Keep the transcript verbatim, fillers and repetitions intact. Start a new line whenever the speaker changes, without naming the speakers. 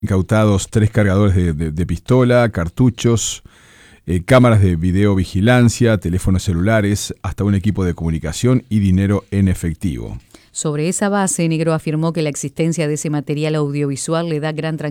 Incautados tres cargadores de, de, de pistola, cartuchos, eh, cámaras de videovigilancia, teléfonos celulares, hasta un equipo de comunicación y dinero en efectivo.
Sobre esa base, Negro afirmó que la existencia de ese material audiovisual le da gran tranquilidad